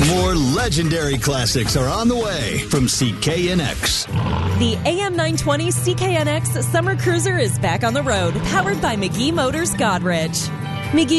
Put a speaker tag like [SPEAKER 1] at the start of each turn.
[SPEAKER 1] More legendary classics are on the way from CKNX.
[SPEAKER 2] The AM 920 CKNX Summer Cruiser is back on the road, powered by McGee Motors Godrich. McGee